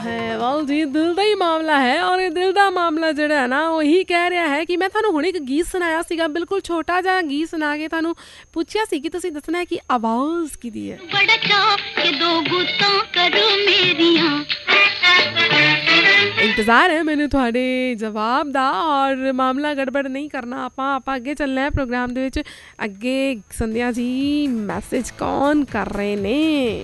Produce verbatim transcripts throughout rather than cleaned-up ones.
है वाल जी दिल ਦਾ ਹੀ ਮਾਮਲਾ ਹੈ ਔਰ ਇਹ ਦਿਲ ਦਾ ਮਾਮਲਾ ਜਿਹੜਾ ਹੈ ਨਾ ਉਹ ਇਹੀ ਕਹਿ ਰਿਹਾ ਹੈ ਕਿ ਮੈਂ ਤੁਹਾਨੂੰ ਹੁਣ ਇੱਕ ਗੀਤ ਸੁਣਾਇਆ ਸੀਗਾ ਬਿਲਕੁਲ ਛੋਟਾ ਜਿਹਾ ਗੀਤ ਸੁਣਾ ਕੇ ਤੁਹਾਨੂੰ ਪੁੱਛਿਆ ਸੀ ਕਿ ਤੁਸੀਂ ਦੱਸਣਾ ਹੈ ਕਿ ਆਵਾਜ਼ ਕਿਹਦੀ ਹੈ ਬੜਾ ਚਾਹ ਕਿ ਦੋ ਗੁੱਤਾਂ ਕਰੋ ਮੇਰੀਆਂ इंतज़ार है मैंने थोड़े जवाब दा और मामला गड़बड़ नहीं करना आप आप अगे चलना है प्रोग्राम दे विच अगे संध्या जी मैसेज कौन कर रहे ने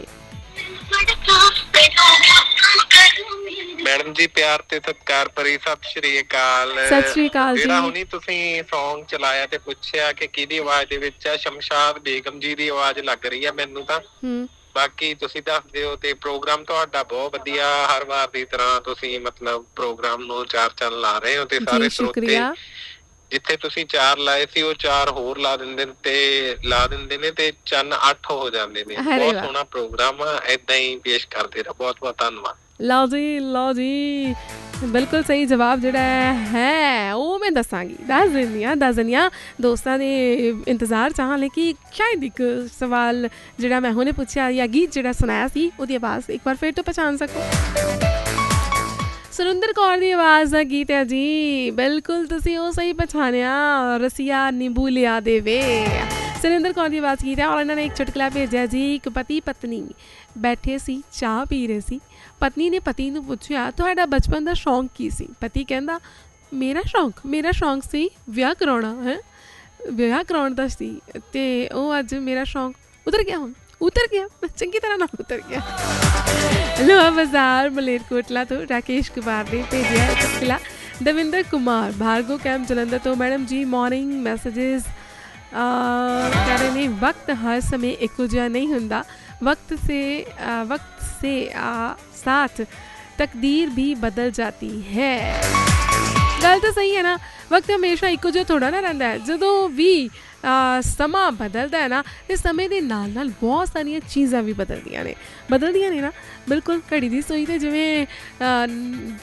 मैडम जी प्यार ते सत्कार भरी सत श्री अकाल सत श्री अकाल जी हुणी तुसीं सॉन्ग चलाया ते पुछया कि किहदी आवाज़ दे विच शमशाद बेगम जी दी आवाज़ लग रही है मैनू तां बाकी तुसीं दसदे हो ते प्रोग्राम तुहाडा बहुत वधिया हर वार दी तरह तुसीं मतलब प्रोग्राम नूं चार चंद ला रहे हो ते सारे श्रोते जिथे तुसीं चार लाए सी वो चार होर ला दिंदे ने ते ला दिंदे ने ते चंद अठ हो जांदे ने बहुत सोहना प्रोग्राम ऐदां ही पेश करदे रहो बहुत बहुत धन्नवाद लो जी लो जी बिल्कुल सही जवाब जिहड़ा है वो मैं दसांगी दस दिंदी हाँ दस दिंदी हाँ दोस्तां दे इंतज़ार चाह लेकिन शायद एक सवाल जिहड़ा मैं हुणे पुछया या गीत जिहड़ा सुनाया सी ओहदी आवाज़ एक बार फिर तो पहचान सको सुरिंदर कौर दी आवाज़ दा गीत है जी बिल्कुल तुसीं वो सही पछाणिया रसिया नींबू लिया देवे सुरिंदर कौर दी आवाज़ गीत है और इन्होंने एक चुटकला भेजा जी एक पति पत्नी बैठे सी चाह पी रहे सी पत्नी ने पति ਨੂੰ ਪੁੱਛਿਆ ਤੁਹਾਡਾ ਬਚਪਨ ਦਾ ਸ਼ੌਂਕ ਕੀ ਸੀ ਪਤੀ ਕਹਿੰਦਾ ਮੇਰਾ ਸ਼ੌਂਕ ਮੇਰਾ ਸ਼ੌਂਕ ਸੀ ਵਿਆਹ ਕਰਾਉਣਾ ਹੈ ਵਿਆਹ ਕਰਾਉਣ ਦਾ ਸੀ ਤੇ ਉਹ ਅੱਜ ਮੇਰਾ ਸ਼ੌਂਕ ਉਤਰ ਗਿਆ ਹੁਣ ਉਤਰ ਗਿਆ ਚੰਗੀ ਤਰ੍ਹਾਂ ਨਾਲ ਉਤਰ ਗਿਆ ਲੋਹਾ ਬਾਜ਼ਾਰ ਮਲੇਰਕੋਟਲਾ ਤੋਂ ਰਾਕੇਸ਼ ਕੁਮਾਰ ਨੇ ਭੇਜਿਆ ਚੁਟਕਲਾ ਦਵਿੰਦਰ ਕੁਮਾਰ ਭਾਰਗੋ ਕੈਂਪ ਜਲੰਧਰ ਤੋਂ ਮੈਡਮ ਜੀ ਮਾਰਨਿੰਗ ਮੈਸੇजेस कह रहे ने वक्त हर समय एको जिहा नहीं हुंदा वक्त से आ, वक्त से आ, साथ तकदीर भी बदल जाती है गल तो सही है ना वक्त हमेशा एको जिहा थोड़ा ना रहिंदा है जदों भी समा बदलता है ना तो समय के नाल नाल बहुत सारिया चीज़ां भी बदलदियां ने बदलदियां ने ना बिल्कुल घड़ी दी सोई ते जिवें